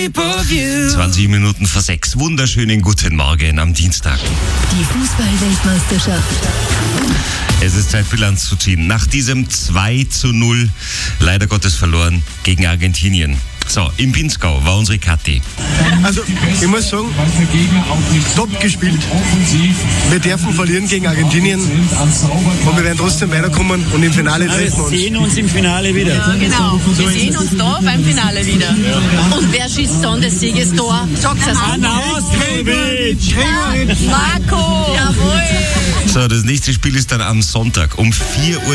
20 Minuten vor 6. Wunderschönen guten Morgen am Dienstag. Die Fußball-Weltmeisterschaft. Es ist Zeit, Bilanz zu ziehen. Nach diesem 2:0, leider Gottes verloren, gegen Argentinien. So, im Pinzgau war unsere Kathi. Also, ich muss sagen, top gespielt. Wir dürfen verlieren gegen Argentinien, aber wir werden trotzdem weiterkommen und im Finale treffen wir uns. Wir sehen uns im Finale wieder. Ja, genau. Wir sehen uns da beim Finale wieder. Und wer schießt dann das Siegestor? Sagt es Marco! Jawohl! So, das nächste Spiel ist dann am Sonntag um 4 Uhr.